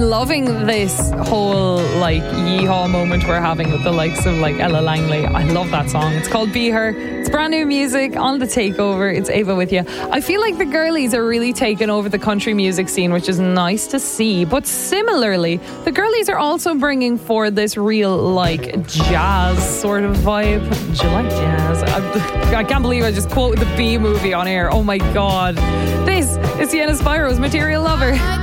loving this whole like yeehaw moment we're having with the likes of like Ella Langley. I love that song. It's called Be Her. It's brand new music on The Takeover. It's Ava with you. I feel like the girlies are really taking over the country music scene, which is nice to see. But similarly, the girlies are also bringing forward this real like jazz sort of vibe. Do you like jazz? I can't believe I just quoted the B movie on air. Oh my god. This is Sienna Spiro's Material Lover.